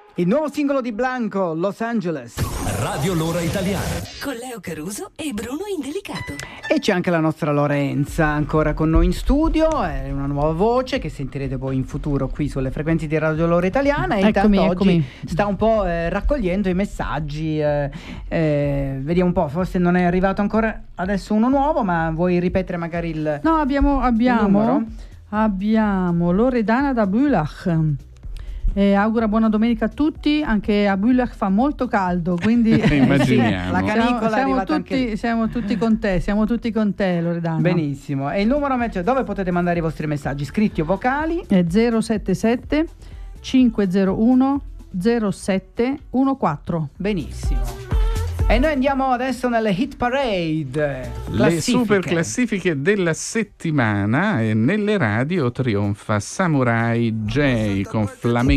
Il nuovo singolo di Blanco, Los Angeles. Radio L'Ora Italiana. Con Leo Caruso e Bruno Indelicato. E c'è anche la nostra Lorenza ancora con noi in studio, è una nuova voce che sentirete poi in futuro qui sulle frequenze di Radio L'Ora Italiana. E intanto oggi sta un po' raccogliendo i messaggi, vediamo un po', forse non è arrivato ancora adesso uno nuovo, ma vuoi ripetere magari il No, abbiamo numero? Abbiamo Loredana da Bülach. Augura buona domenica a tutti, anche a Bülach fa molto caldo, quindi immaginiamo. La canicola è arrivata anche... siamo tutti con te Loredana. Benissimo. E il numero dove potete mandare i vostri messaggi scritti o vocali? È 077 501 0714. Benissimo. E noi andiamo adesso nelle hit parade, le super classifiche della settimana, e nelle radio trionfa Samurai J con Flamenco.